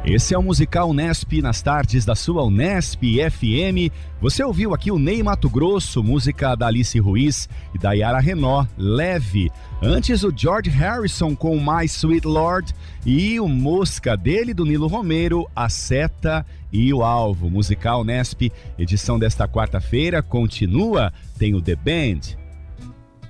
Esse é o Musical Unesp nas tardes da sua Unesp FM. Você ouviu aqui o Ney Matogrosso, música da Alice Ruiz e da Yara Renault, Leve. Antes o George Harrison com My Sweet Lord e o Mosca dele do Nilo Romero, A Seta e o Alvo. Musical Unesp, edição desta quarta-feira, continua, tem o The Band.